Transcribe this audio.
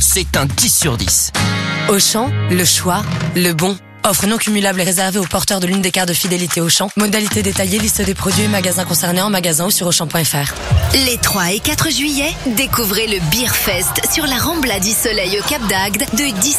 c'est un 10 sur 10. Auchan, le choix, le bon. Offre non cumulable et réservée aux porteurs de l'une des cartes de fidélité Auchan. Modalité détaillée, liste des produits et magasins concernés en magasin ou sur Auchan.fr. Les 3 et 4 juillet, découvrez le Beer Fest sur la Rambla du Soleil au Cap d'Agde de 17